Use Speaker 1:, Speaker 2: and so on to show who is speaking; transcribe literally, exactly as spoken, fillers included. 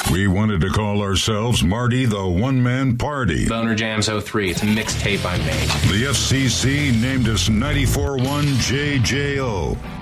Speaker 1: We wanted to call ourselves Marty the One-Man Party.
Speaker 2: Boner Jams oh three. It's a mixtape I made.
Speaker 1: The F C C named us ninety-four point one J J O.